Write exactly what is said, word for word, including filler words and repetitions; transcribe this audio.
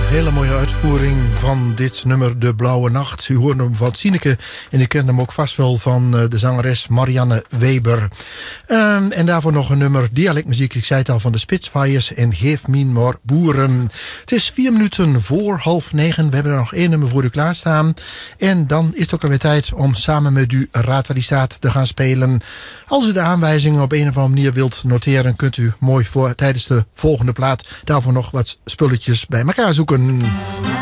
Hele mooie uitvoering van dit nummer De Blauwe Nacht. U hoorde hem van Sineke en u kent hem ook vast wel van de zangeres Marianne Weber. Um, en daarvoor nog een nummer dialectmuziek, ik zei het al, van de Spitfires en Geef Mien maar Boeren. Het is vier minuten voor half negen. We hebben er nog één nummer voor u klaarstaan. En dan is het ook alweer tijd om samen met u Raad waar die staat te gaan spelen. Als u de aanwijzingen op een of andere manier wilt noteren, kunt u mooi voor tijdens de volgende plaat daarvoor nog wat spulletjes bij elkaar zoeken.